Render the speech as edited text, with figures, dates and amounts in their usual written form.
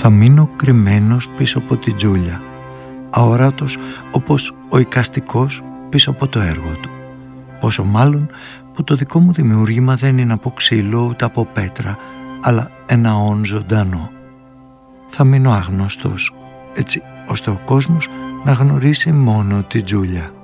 Θα μείνω κρυμμένος πίσω από τη Τζούλια, αόρατος όπως ο εικαστικός πίσω από το έργο του. Πόσο μάλλον που το δικό μου δημιούργημα δεν είναι από ξύλο ούτε από πέτρα, αλλά ένα όν ζωντανό. Θα μείνω άγνωστος, έτσι ώστε ο κόσμος να γνωρίσει μόνο τη Τζούλια.